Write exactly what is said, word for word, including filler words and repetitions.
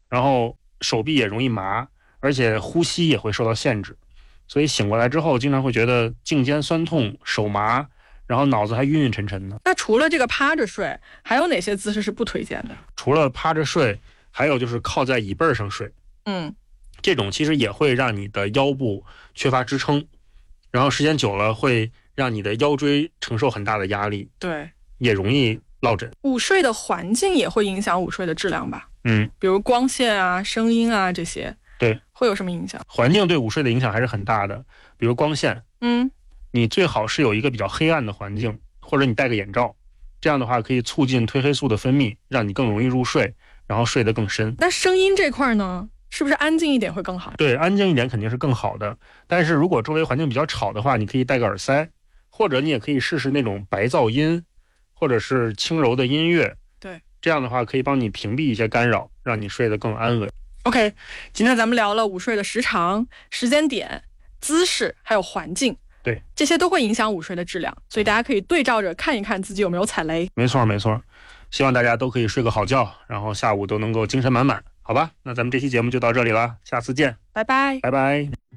然后手臂也容易麻，而且呼吸也会受到限制。所以醒过来之后经常会觉得颈肩酸痛、手麻，然后脑子还晕晕沉沉的。 那除了这个趴着睡，还有哪些姿势是不推荐的？ 除了趴着睡，还有就是靠在椅背上睡。 嗯， 这种其实也会让你的腰部缺乏支撑，然后时间久了会让你的腰椎承受很大的压力， 对， 也容易落枕。 午睡的环境也会影响午睡的质量吧？ 嗯， 比如光线啊、声音啊这些。 对， 会有什么影响？ 环境对午睡的影响还是很大的，比如光线， 嗯， 你最好是有一个比较黑暗的环境，或者你戴个眼罩，这样的话可以促进褪黑素的分泌，让你更容易入睡，然后睡得更深。 那声音这块呢，是不是安静一点会更好？ 对，安静一点肯定是更好的，但是如果周围环境比较吵的话，你可以戴个耳塞，或者你也可以试试那种白噪音，或者是轻柔的音乐。 对， 这样的话可以帮你屏蔽一些干扰，让你睡得更安稳。 OK， 今天咱们聊了午睡的时长、时间点、姿势还有环境， 对， 这些都会影响午睡的质量，所以大家可以对照着看一看自己有没有踩雷。 没错没错，希望大家都可以睡个好觉，然后下午都能够精神满满，好吧？那咱们这期节目就到这里了，下次见， 拜拜， 拜拜。